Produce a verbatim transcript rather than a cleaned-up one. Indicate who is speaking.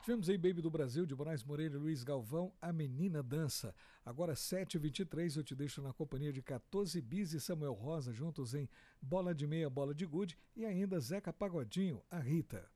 Speaker 1: Tivemos aí Baby do Brasil, de Moraes Moreira e Luiz Galvão, A Menina Dança. Agora sete e vinte e três, eu te deixo na companhia de quatorze Bis e Samuel Rosa, juntos em Bola de Meia, Bola de Gude, e ainda Zeca Pagodinho, a Rita.